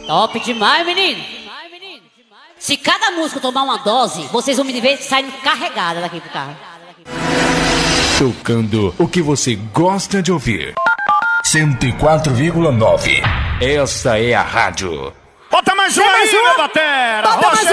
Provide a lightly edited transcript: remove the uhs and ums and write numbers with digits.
Top demais, menino. Se cada músico tomar uma dose, vocês vão me ver saindo carregada daqui pro carro. Tocando o que você gosta de ouvir. 104,9. Essa é a rádio. Bota mais uma aí, meu batera!